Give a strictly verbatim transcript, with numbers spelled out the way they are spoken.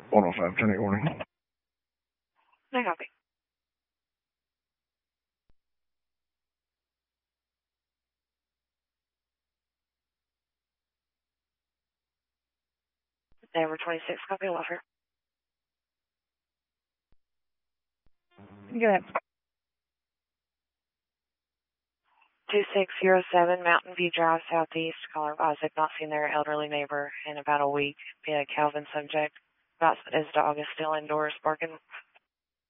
one oh five, ten eight warning. I copy. Denver twenty-six, copy, Welfare. Go ahead. two six zero seven Mountain View Drive, Southeast. Caller Isaac, not seen their elderly neighbor in about a week. Be a Calvin subject. About his dog is still indoors barking.